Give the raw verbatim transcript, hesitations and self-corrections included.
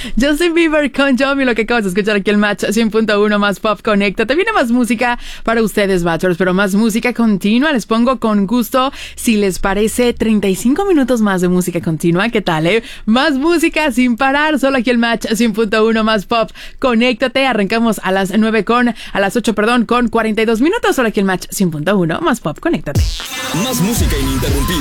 Justin Bieber con Yomi, lo que acabas de escuchar aquí el Match cien punto uno más Pop Conéctate. Viene más música para ustedes, Matchers, pero más música continua. Les pongo con gusto, si les parece, treinta y cinco minutos más de música continua. ¿Qué tal, eh? Más música sin parar, solo aquí el Match cien punto uno más Pop Conéctate. Arrancamos a las nueve con, a las ocho, perdón, con cuarenta y dos minutos, solo aquí el Match cien punto uno más Pop Conéctate. Más música ininterrumpida.